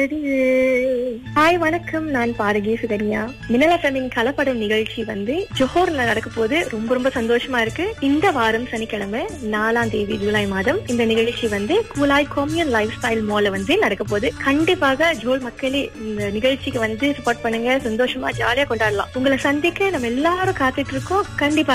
Hi வணக்கம், நான் பாரகி சுகன்யா. மின்னல் எஃப்எம்மின் கலப்படம் நிகழ்ச்சி ஜோஹர்ல நடக்க போது ரொம்ப ரொம்ப சந்தோஷமா இருக்கு. இந்த வாரம் சனிக்கிழமை 4ஆம் தேதி ஜூலை மாதம் இந்த நிகழ்ச்சி கூலாய் கொம்யூன் லைஃப் ஸ்டைல் மால்ல நடக்க போது. கண்டிப்பாக ஜோல் மக்களே இந்த நிகழ்ச்சிக்கு சப்போர்ட் பண்ணுங்க. சந்தோஷமா ஜாலியா கொண்டாடலாம். உங்களை சந்திக்க நம்ம எல்லாரும் காத்துட்டு இருக்கோம். கண்டிப்பா